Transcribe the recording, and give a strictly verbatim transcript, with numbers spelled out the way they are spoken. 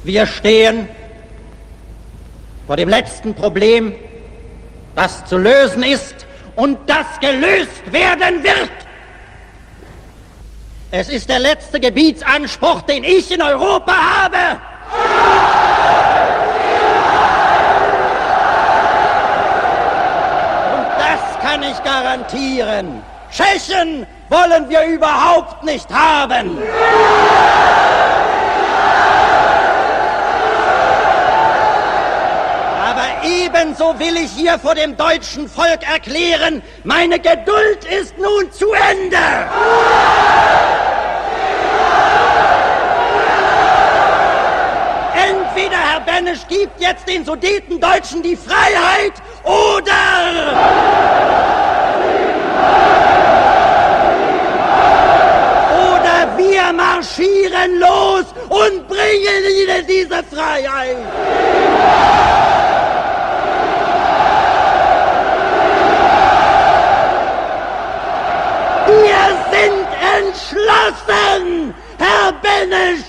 Wir stehen vor dem letzten Problem, das zu lösen ist und das gelöst werden wird. Es ist der letzte Gebietsanspruch, den ich in Europa habe. Und das kann ich garantieren. Tschechen wollen wir überhaupt nicht haben. Aber ebenso will ich hier vor dem deutschen Volk erklären, meine Geduld ist nun zu Ende. Entweder Herr Benesch gibt jetzt den Sudetendeutschen die Freiheit oder... Oder wir marschieren los und bringen ihnen diese Freiheit. Wir sind entschlossen, Herr Benesch.